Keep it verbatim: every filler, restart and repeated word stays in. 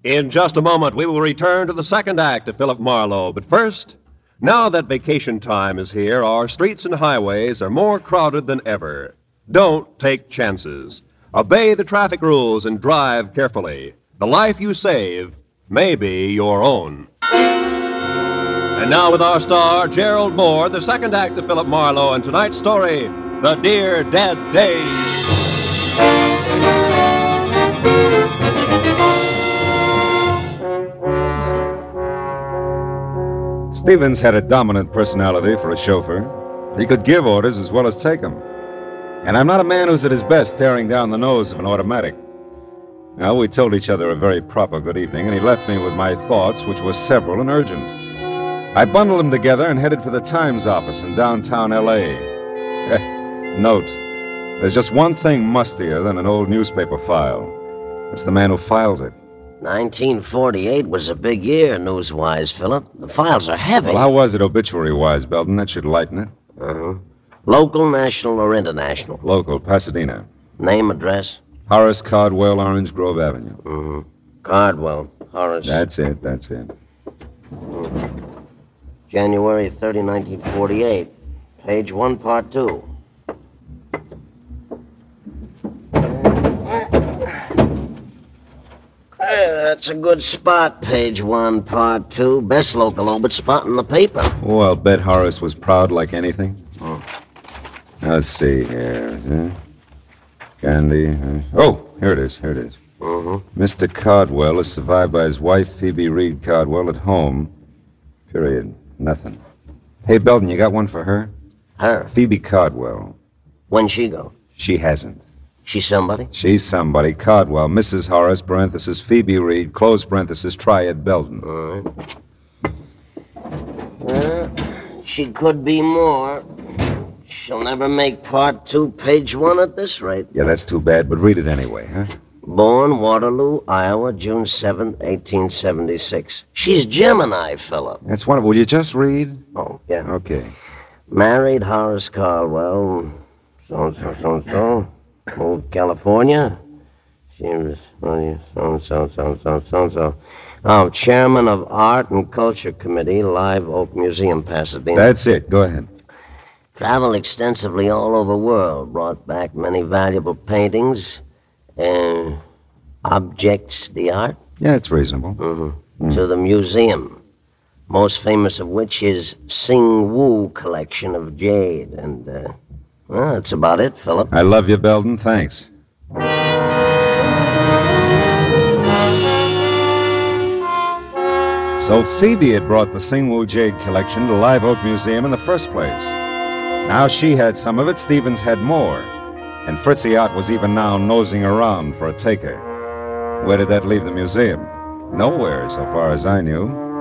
In just a moment, we will return to the second act of Philip Marlowe. But first, now that vacation time is here, our streets and highways are more crowded than ever. Don't take chances. Obey the traffic rules and drive carefully. The life you save may be your own. And now with our star, Gerald Moore, the second act of Philip Marlowe, and tonight's story, The Dear Dead Days. Stevens had a dominant personality for a chauffeur. He could give orders as well as take them. And I'm not a man who's at his best staring down the nose of an automatic. Well, we told each other a very proper good evening, and he left me with my thoughts, which were several and urgent. I bundled them together and headed for the Times office in downtown L A Note, there's just one thing mustier than an old newspaper file. It's the man who files it. nineteen forty-eight was a big year, news-wise, Philip. The files are heavy. Well, how was it obituary-wise, Belton? That should lighten it. Uh-huh. Local, national, or international? Local, Pasadena. Name, address? Horace Cardwell, Orange Grove Avenue. Mm-hmm. Cardwell, Horace. That's it, that's it. Mm-hmm. January thirtieth, nineteen forty-eight. Page one, part two. That's a good spot, page one, part two. Best local obit spot in the paper. Oh, I'll bet Horace was proud like anything. Oh. Let's see here. Huh? Candy. Uh, oh, here it is, here it is. Mm-hmm. Mister Cardwell is survived by his wife, Phoebe Reed Cardwell, at home. Period. Nothing. Hey, Belton, you got one for her? Her? Phoebe Cardwell. When'd she go? She hasn't. She's somebody? She's somebody. Cardwell, Missus Horace, parenthesis, Phoebe Reed, close parenthesis, Triad Belton. All right. Well, she could be more. She'll never make part two, page one at this rate. Yeah, that's too bad, but read it anyway, huh? Born Waterloo, Iowa, June seventh, eighteen seventy-six. She's Gemini, Philip. That's wonderful. Will you just read? Oh, yeah. Okay. Married Horace Caldwell, so-and-so, so-and-so. Moved to California. She was so-and-so, so-and-so, so-and-so. Oh, chairman of Art and Culture Committee, Live Oak Museum, Pasadena. That's it. Go ahead. Traveled extensively all over the world. Brought back many valuable paintings and objects d'art. Yeah, it's reasonable. Mm-hmm. Mm. To the museum. Most famous of which is Sing Woo collection of jade. And, uh, well, that's about it, Philip. I love you, Belton. Thanks. So Phoebe had brought the Singwoo Jade collection to Live Oak Museum in the first place. Now she had some of it, Stevens had more. And Fritzy Ott was even now nosing around for a taker. Where did that leave the museum? Nowhere, so far as I knew.